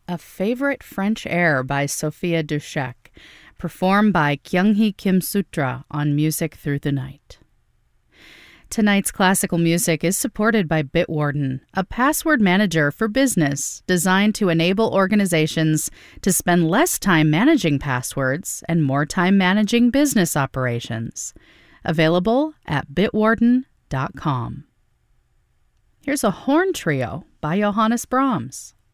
A Favorite French Air by Sophia Dushek, performed by Kyunghee Kim Sutra on Music Through the Night. Tonight's classical music is supported by Bitwarden, a password manager for business designed to enable organizations to spend less time managing passwords and more time managing business operations. Available at bitwarden.com. Here's a horn trio by Johannes Brahms.